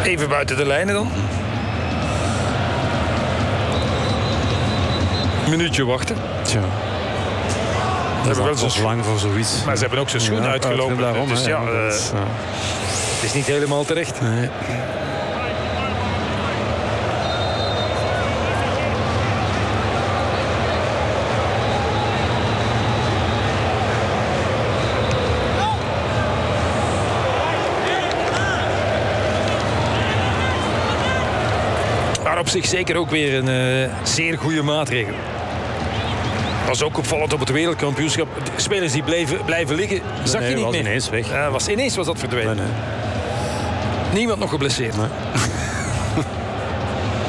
Even buiten de lijnen dan. Minuutje wachten. Tja. Dat is lang voor zoiets. Maar ze hebben ook zijn schoen uitgelopen. Daarom, dus ja, het is niet helemaal terecht. Nee. Maar op zich zeker ook weer een zeer goede maatregel. Was ook opvallend op het wereldkampioenschap. De spelers die blijven liggen, zag je niet was meer. Ineens weg. Ineens was dat verdwenen. Nee. Niemand nog geblesseerd. Nee.